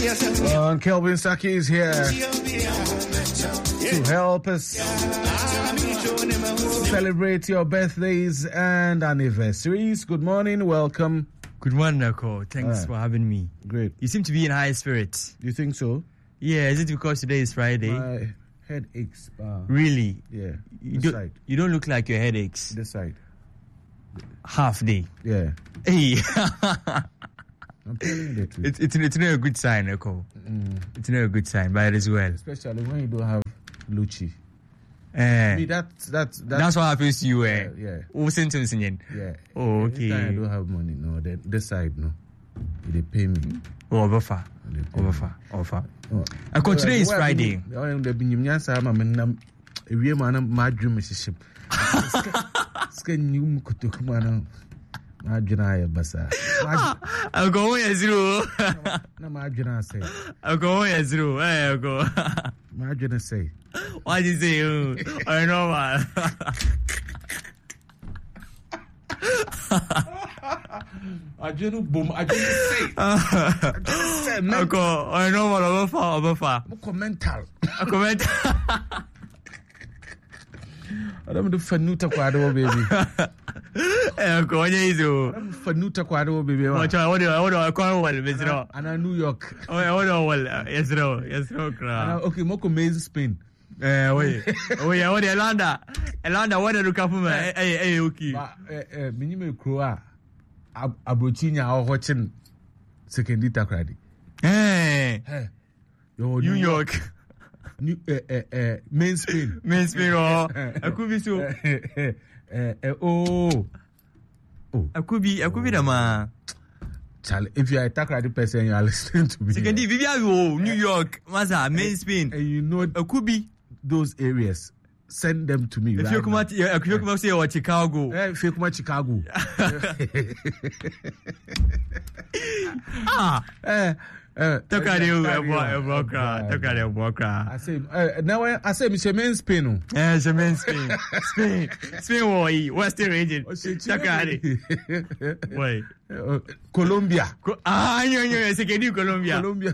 And Kelvin Saki is here to help us celebrate your birthdays and anniversaries. Good morning, welcome. Good morning, Nako. Thanks for having me. Great. You seem to be in high spirits. You think so? Yeah, is it because today is Friday? My head aches. Really? Yeah. You don't look like your head aches. This side. Half day. Yeah. Hey. I'm telling you the truth. It's not a good sign, Nako. It's not a good sign, but it is well. Especially when you don't have Lucci. That's what happens to you. Yeah. Oh, symptoms in yeah. Oh, okay. I don't have money. No, this side, no. They pay me. Oh, Overfar. Today is Friday. I'll go as zero. No, my general say. I'll go as zero. I'll go. My general say. What is it? I know what. I just boom. I just say. I go. I know what Overfar. Mental. A comment. I don't do fanuta quadro, baby. I'm going to do fanuta quadro, baby. What I call well, Mr. And New York. Oh, yes, no. Okay, Moko Maze Spain. Wait, what Elanda, what did you come from? Hey, okay. Minimum Croa, Abrochinia, or watching second dita credit. Hey, New York. Main Spain, oh, I could be so. I could be the man. Charlie, if you are a tackle person, you are listening to me. Second, New York, Maza, Main Spain, and you know, I could be those areas. Send them to me. If you come out, if you come out, say what Chicago. If you come out Chicago. Talk at you, I say, now I say, Mr. Main Spain. Yes, a main Spain. Spain, Western region. Talk at it. Wait. Colombia. Yeah, second Colombia. Colombia.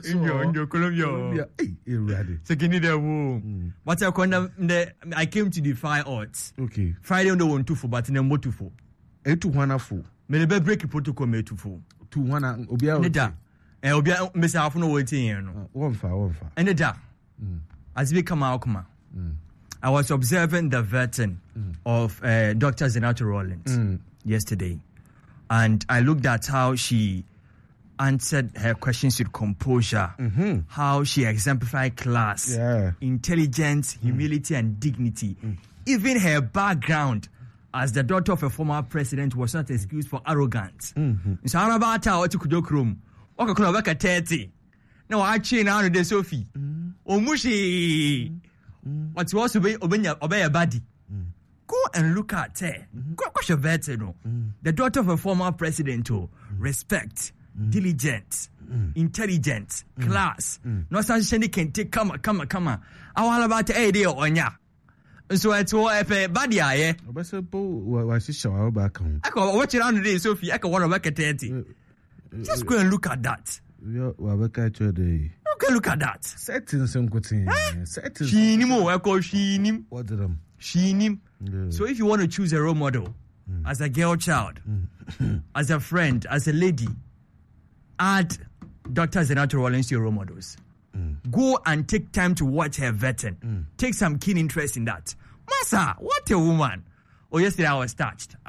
Second the womb. What's I came to defy odds. Okay. Friday on the 1-2-4, but in the motor 4. 8-1-4. May the break protocol me 2-4. 2-1 Obia. Obia Miss Alpha waiting. One far. And the da. As we come out, I was observing the veteran of Dr. Zenato Rollins yesterday. And I looked at how she answered her questions with composure, how she exemplified class, intelligence, humility, and dignity. Even her background as the daughter of a former president was not an excuse for arrogance. So how about how to Kudokrum? Okay, could have a 30. No, I chain out of the Sophie. Omushi. What's also obey a body. Go and look at her. Go your veteran. The daughter of a former president. Respect, diligent, intelligent, class. No such thing can take. Come on. I want about a day on ya. So it's all a body. I show back home. I can watch it on the day, Sophie. I can want to work at 30. Just go and look at that. Okay, look at that. Settings and cutting. She nim. What did them? She nim. So if you want to choose a role model as a girl child, as a friend, as a lady, add Dr. Zenato Rollins to your role models. Go and take time to watch her veteran. Take some keen interest in that. Masa, what a woman. Oh, yesterday I was touched.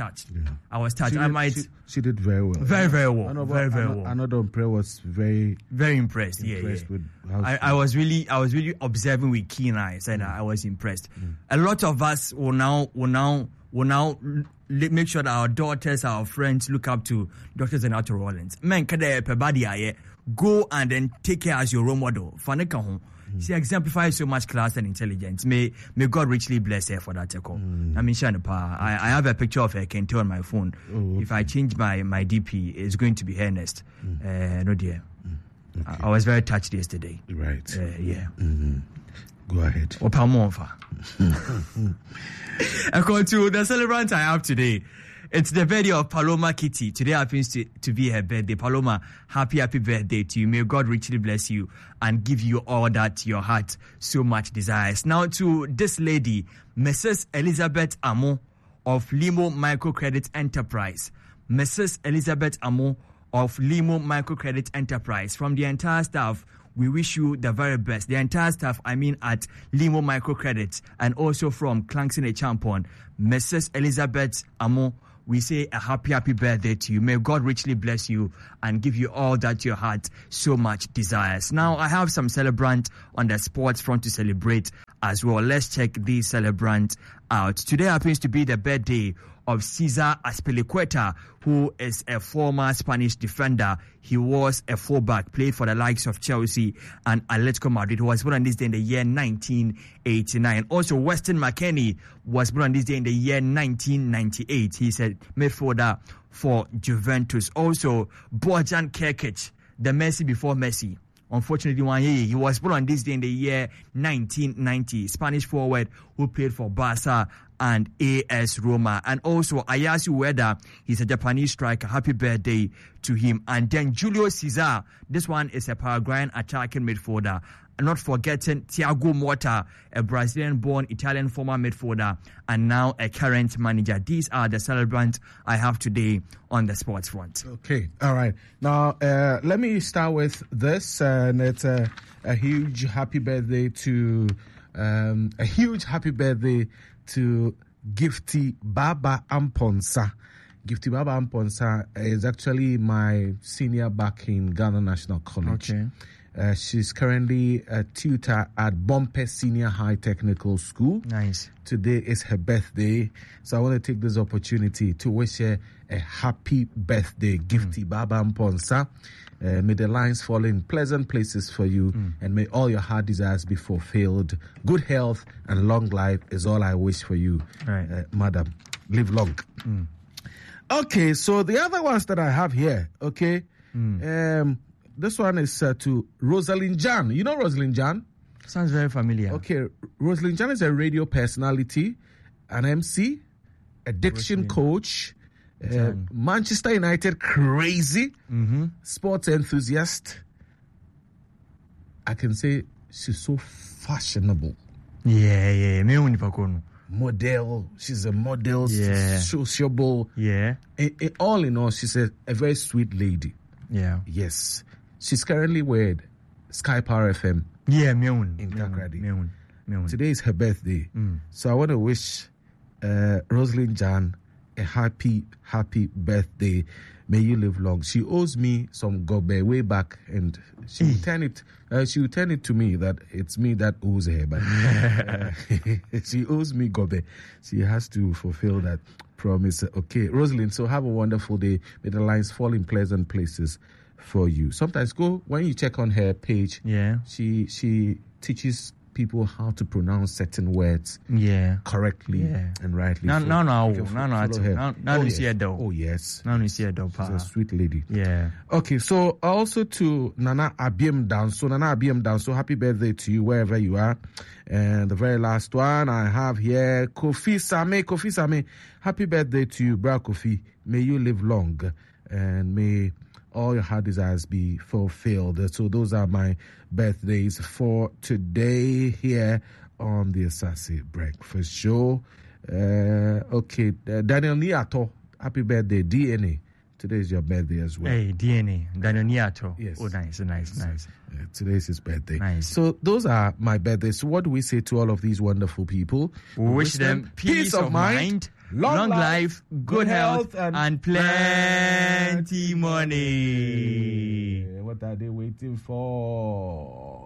She did very well. Very well. Very well. Another prayer was very impressed. With how I was really observing with keen eyes, and I was impressed. A lot of us will now make sure that our daughters, our friends look up to Dr. Zenato Rollins. Men kada pebadi go and then take her as your role model. She exemplifies so much class and intelligence. May God richly bless her for that. I mean, I have a picture of her. I can tell on my phone. Okay. If I change my DP, it's going to be her next. No dear. Okay. I was very touched yesterday. Right. Yeah. Go ahead. According to the celebrant I have today, It's the birthday of Paloma Kitty. Today happens to be her birthday. Paloma, happy birthday to you. May God richly bless you and give you all that your heart so much desires. Now to this lady, Mrs. Elizabeth Amo of Limo Microcredit Enterprise. Mrs. Elizabeth Amo of Limo Microcredit Enterprise. From the entire staff, we wish you the very best. The entire staff, at Limo Microcredit, and also from Clankson Champon, Mrs. Elizabeth Amo, we say a happy birthday to you. May God richly bless you and give you all that your heart so much desires. Now, I have some celebrants on the sports front to celebrate as well. Let's check these celebrants out. Today happens to be the birthday of Cesar Azpilicueta, who is a former Spanish defender. He was a fullback, played for the likes of Chelsea and Atletico Madrid. He was born on this day in the year 1989. Also, Weston McKennie was born on this day in the year 1998. He's a midfielder for Juventus. Also, Bojan Kerkic, the Messi before Messi. Unfortunately, he was born on this day in the year 1990. Spanish forward who played for Barca and AS Roma. And also Ayasu Ueda, he's a Japanese striker. Happy birthday to him. And then Julio Cesar, this one is a Paraguayan attacking midfielder. And not forgetting Thiago Motta, a Brazilian-born Italian former midfielder and now a current manager. These are the celebrants I have today on the sports front. Okay, all right. Now, let me start with this, and it's a huge happy birthday to Gifty Baba Amponsa. Gifty Baba Amponsa is actually my senior back in Ghana National College. Okay. She's currently a tutor at Bompe Senior High Technical School. Nice. Today is her birthday, so I want to take this opportunity to wish her a happy birthday, Gifty Baba Mponsa. May the lines fall in pleasant places for you, and may all your heart desires be fulfilled. Good health and long life is all I wish for you, madam. Live long. Okay, so the other ones that I have here, okay, this one is to Rosalind Jan. You know Rosalind Jan? Sounds very familiar. Okay, Rosalind Jan is a radio personality, an MC, a diction coach, Manchester United crazy, sports enthusiast. I can say she's so fashionable. Yeah. Model. She's a model, sociable. Yeah. All in all, she's a very sweet lady. Yeah. Yes. She's currently with Sky Power FM. Yeah, in Takrady. Today is her birthday. So I want to wish Rosalind Jan a happy birthday. May you live long. She owes me some gobe way back, and she will turn it. She will turn it to me that it's me that owes her. But she owes me gobe. She has to fulfill that promise. Okay, Rosalind. So have a wonderful day. May the lines fall in pleasant places for you. Sometimes when you check on her page. Yeah. She teaches people how to pronounce certain words correctly and rightly. No, you see it though. Oh yes. Now you see it though. She's a sweet lady. Yeah. Okay, so also to Nana Abiem Danso. Nana Abiem Danso, happy birthday to you wherever you are. And the very last one I have here, Kofi Same, happy birthday to you, bro Kofi. May you live long and may all your heart desires be fulfilled. So those are my birthdays for today here on the Asase Breakfast Show. Okay, Daniel Niato, happy birthday, DNA. Today is your birthday as well. Hey, DNA, Daniel Niato. Yes. Oh, nice. Today is his birthday. Nice. So those are my birthdays. So what do we say to all of these wonderful people? We wish them peace of mind, long life, good health, and plenty money. What are they waiting for?